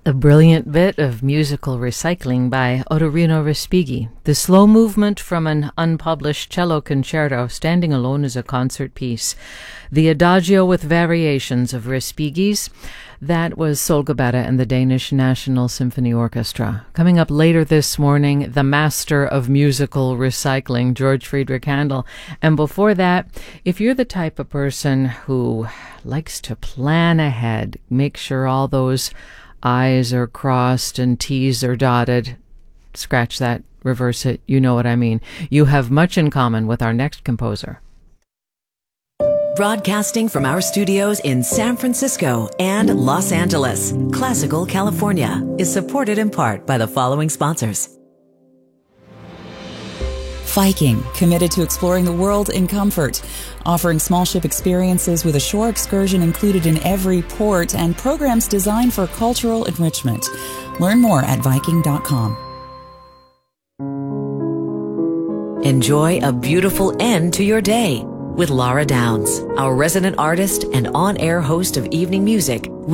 A brilliant bit of musical recycling by Ottorino Respighi. The slow movement from an unpublished cello concerto standing alone as a concert piece. The Adagio with variations of Respighi's. That was Solgabetta and the Danish National Symphony Orchestra. Coming up later this morning, the master of musical recycling, George Friedrich Handel. And before that, if you're the type of person who likes to plan ahead, make sure all those I's are crossed and T's are dotted. Scratch that, reverse it, you know what I mean. You have much in common with our next composer. Broadcasting from our studios in San Francisco and Los Angeles, Classical California is supported in part by the following sponsors. Viking, committed to exploring the world in comfort, offering small ship experiences with a shore excursion included in every port and programs designed for cultural enrichment. Learn more at Viking.com. Enjoy a beautiful end to your day with Laura Downs, our resident artist and on-air host of evening music.